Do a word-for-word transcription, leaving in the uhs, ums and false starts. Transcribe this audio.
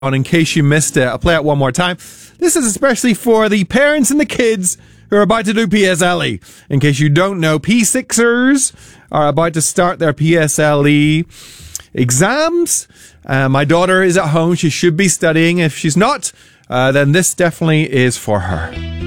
on in case you missed it. I'll play it one more time. This is especially for the parents and the kids who are about to do P S L E. In case you don't know, P sixers are about to start their P S L E exams. Uh, my daughter is at home. She should be studying. If she's not, uh, then this definitely is for her.